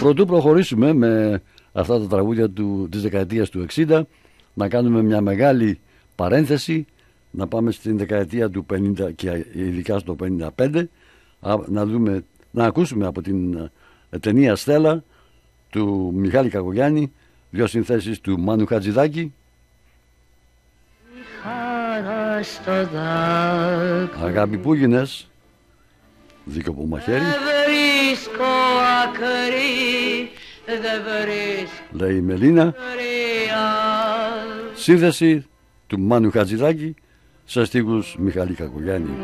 Πρωτού προχωρήσουμε με αυτά τα τραγούδια της δεκαετίας του 60, να κάνουμε μια μεγάλη παρένθεση, να πάμε στην δεκαετία του 50 και ειδικά στο 55, να ακούσουμε από την ταινία Στέλλα του Μιχάλη Κακογιάννη δύο συνθέσεις του Μάνου Χατζηδάκη. Αγάπη που γίνες, δίκιο που μαχαίρι, λέει η Μελίνα. Σύνθεση του Μάνου Χατζηδάκη σε στίχους Μιχάλη Κακογιάννη.